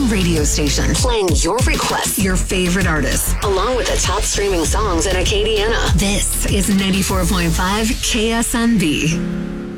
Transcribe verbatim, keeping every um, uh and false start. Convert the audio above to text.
one radio station playing your requests, your favorite artists, along with the top streaming songs in Acadiana. This is ninety-four point five K S N B.